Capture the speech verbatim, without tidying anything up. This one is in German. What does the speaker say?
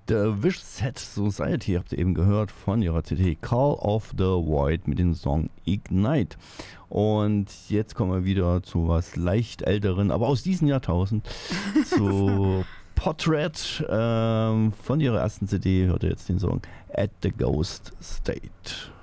The Wish Set Society habt ihr eben gehört von ihrer C D Call of the Void mit dem Song Ignite. Und jetzt kommen wir wieder zu was leicht älteren, aber aus diesem Jahrtausend, zu Portrait. Ähm, von ihrer ersten C D hört ihr jetzt den Song At the Ghost State.